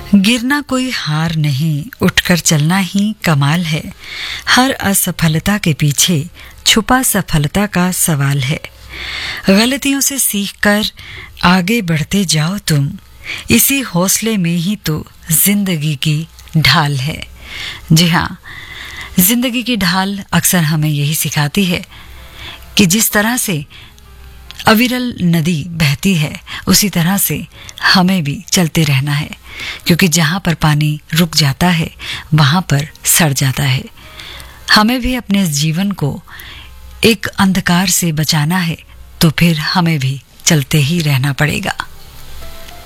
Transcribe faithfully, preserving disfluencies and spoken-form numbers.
गिरना कोई हार नहीं, उठकर चलना ही कमाल है। हर असफलता के पीछे छुपा सफलता का सवाल है। गलतियों से सीखकर आगे बढ़ते जाओ तुम, इसी हौसले में ही तो जिंदगी की ढाल है। जी हाँ, जिंदगी की ढाल अक्सर हमें यही सिखाती है कि जिस तरह से अविरल नदी बहती है उसी तरह से हमें भी चलते रहना है, क्योंकि जहाँ पर पानी रुक जाता है वहाँ पर सड़ जाता है। हमें भी अपने जीवन को एक अंधकार से बचाना है, तो फिर हमें भी चलते ही रहना पड़ेगा।